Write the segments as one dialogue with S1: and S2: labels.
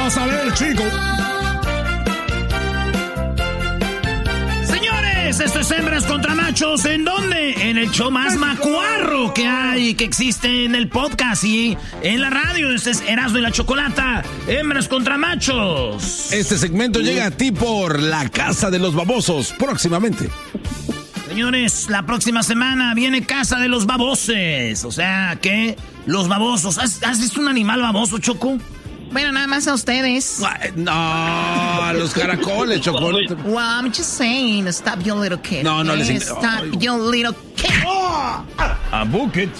S1: vas a ver, chico.
S2: Esto es Hembras contra Machos. ¿En dónde? En el show más macuarro que hay, que existe en el podcast y en la radio. Este es Erasmo y la Chocolata. Hembras contra Machos.
S1: Este segmento llega a ti por La Casa de los Babosos, próximamente.
S2: Señores, la próxima semana viene Casa de los Baboses. O sea, que los babosos. ¿Has visto un animal baboso, Choco?
S3: Bueno, nada más a ustedes.
S1: No, a los caracoles, Choco.
S3: Well, I'm just saying, stop your little kid.
S1: No, les
S3: stop your little kid.
S2: A bucket.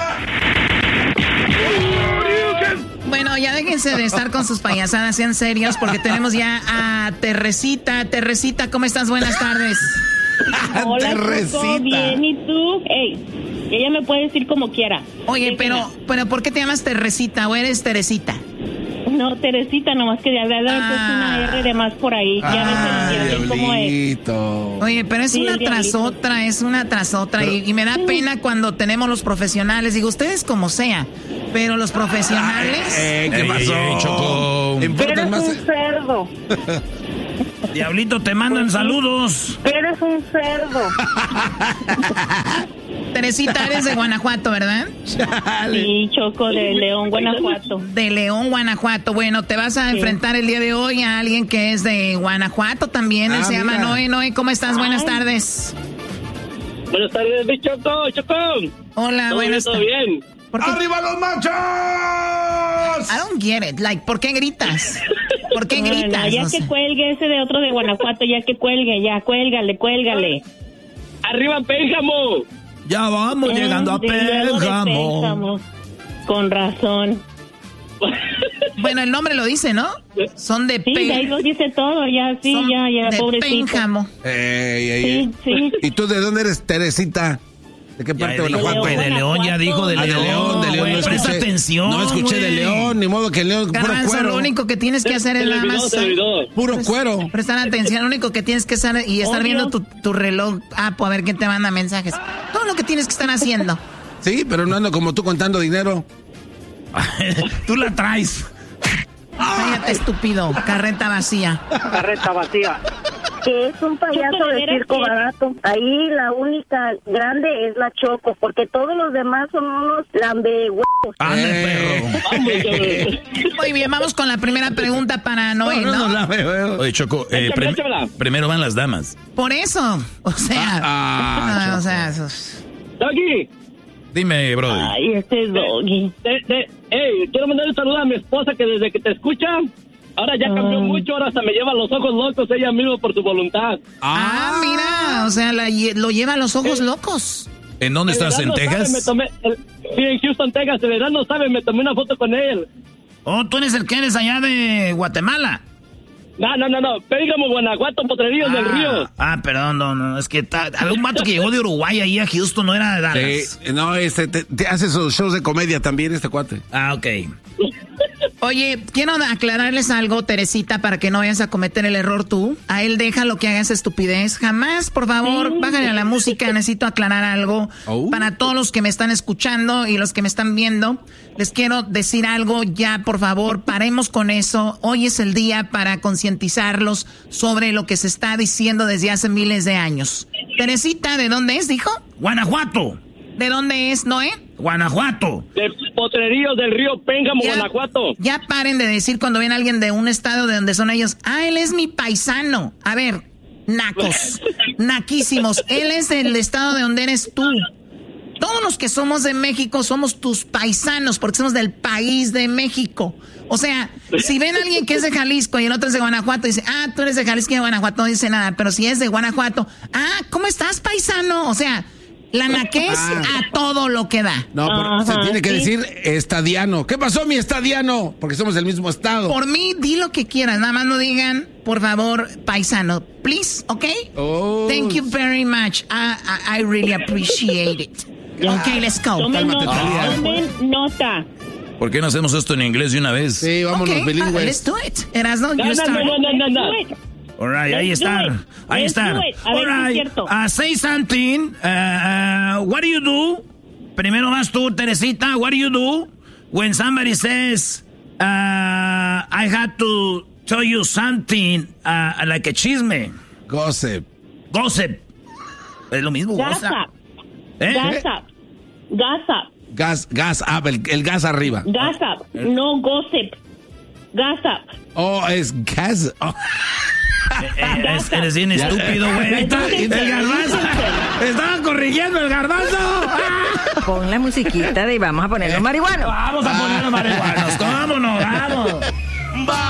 S3: Bueno, ya déjense de estar con sus payasadas, sean serios, porque tenemos ya a Terresita. Terresita, ¿cómo estás? Buenas tardes.
S4: Hola, Choco, bien, ¿y tú? Ey, ella me puede decir como quiera.
S3: Oye, pero ¿por qué te llamas Terresita o eres Teresita?
S4: No, Teresita, nomás que de haber puesto una R de más por ahí. Ya ves cómo es.
S3: Oye, pero es una tras otra, y me da pena cuando tenemos los profesionales. Digo, ustedes como sea, pero los profesionales...
S1: ¿Qué pasó, Choco?
S4: Eres un cerdo.
S2: Diablito, te mandan saludos.
S4: Eres un cerdo.
S3: Teresita, eres de Guanajuato, ¿verdad?
S4: Sí, Choco, de León, Guanajuato.
S3: De León, Guanajuato. Bueno, te vas a enfrentar el día de hoy a alguien que es de Guanajuato también. Él se llama Noé. Noé, ¿cómo estás? Buenas tardes.
S5: Buenas tardes, mi Choco.
S3: Hola, buenas tardes.
S5: ¿Todo bien?
S1: ¡Arriba los machos!
S3: I don't get it. Like, ¿por qué gritas? ¿Por qué gritas?
S4: No, ya que cuelgue ese de otro de Guanajuato, ya que cuelgue, ya, cuélgale.
S5: ¡Arriba, Pénjamo!
S2: Ya vamos llegando a Pénjamo.
S4: Con razón.
S3: Bueno, el nombre lo dice, ¿no? Son de
S4: Sí, ahí lo dice todo, ya, sí, ya,
S3: de
S4: pobrecito.
S3: Pénjamo.
S4: Sí.
S1: ¿Y tú de dónde eres, Teresita? ¿De qué parte de Guanajuato?
S2: De León, ya dijo de León.
S1: De León.
S2: Presta atención.
S1: No escuché de León, ni modo que León, puro cuero.
S3: Lo único que tienes que hacer es nada más
S1: puro cuero.
S3: Prestar atención, lo único que tienes que hacer y estar viendo tu reloj, a ver quién te manda mensajes. Todo lo que tienes que estar haciendo.
S1: Sí, pero no ando como tú contando dinero.
S2: Tú la traes.
S3: Cállate, estúpido. Carreta vacía.
S6: Que es un payaso de circo barato. Ahí la única grande es la Choco, porque todos los demás son unos lambehuevos.
S2: Perro.
S3: Muy bien, vamos con la primera pregunta para Noé, ¿no?
S2: Oye, Choco, primero van las damas.
S3: Por eso, o sea,
S5: Doggy.
S2: Dime, brother.
S4: Ay, este Doggy.
S5: Quiero mandar un saludo a mi esposa que desde que te escucha, ahora ya cambió mucho, ahora hasta me lleva los ojos locos ella misma por su voluntad.
S3: Mira, o sea, lo lleva a los ojos locos.
S2: ¿En dónde estás? ¿En Texas?
S5: Sí, en Houston, Texas. El edad no sabe, me tomé una foto con él.
S2: Oh, tú eres el que eres allá de Guatemala.
S5: No. Pénjamo, Guanajuato, Potrerillos del Río.
S2: Perdón, no. Es que había un vato que llegó de Uruguay ahí a Houston, no era de Dallas.
S1: No, te hace sus shows de comedia también, este cuate.
S2: Ok.
S3: Oye, quiero aclararles algo, Teresita, para que no vayas a cometer el error tú. A él déjalo que haga esa estupidez. Jamás, por favor, bájale a la música. Necesito aclarar algo. Para todos los que me están escuchando y los que me están viendo, les quiero decir algo ya, por favor, paremos con eso. Hoy es el día para concientizarlos sobre lo que se está diciendo desde hace miles de años. Teresita, ¿de dónde es, dijo?
S2: Guanajuato.
S3: ¿De dónde es, Noé?
S2: Guanajuato.
S5: De Potrerillos del Río, Pénjamo, Guanajuato.
S3: Ya paren de decir cuando viene alguien de un estado de donde son ellos, él es mi paisano. A ver, nacos, naquísimos. Él es del estado de donde eres tú. Todos los que somos de México somos tus paisanos porque somos del país de México. O sea, si ven a alguien que es de Jalisco y el otro es de Guanajuato, dice, tú eres de Jalisco y de Guanajuato, no dice nada. Pero si es de Guanajuato, ¿cómo estás, paisano? O sea, la naquez a todo lo que da.
S1: No, se tiene que decir estadiano. ¿Qué pasó, mi estadiano? Porque somos del mismo estado.
S3: Por mí, di lo que quieras. Nada más no digan, por favor, paisano. Please, ¿ok? Thank you very much. I really appreciate it. Ok, let's go.
S4: Tomen nota.
S2: ¿Por qué no hacemos esto en inglés de una vez?
S1: Sí, vámonos bilingües.
S3: Let's do it. Erasno,
S5: No.
S2: All right, ahí está. All right, say something. What do you do? Primero vas tú, Teresita. What do you do when somebody says, I had to tell you something, like a chisme.
S1: Gossip.
S2: Gossip. Es lo mismo,
S4: Gossip.
S1: Gas, el gas arriba.
S4: Gossip, no gossip. Gossip.
S1: Oh, es gas. Oh.
S2: Eres bien estúpido, güey. Ahí está, el garbanzo. Estaba corrigiendo el garbanzo.
S7: Pon la musiquita de vamos a ponernos marihuanos.
S2: Vamos a ponernos marihuanos. ¿Cómo no? Vamos.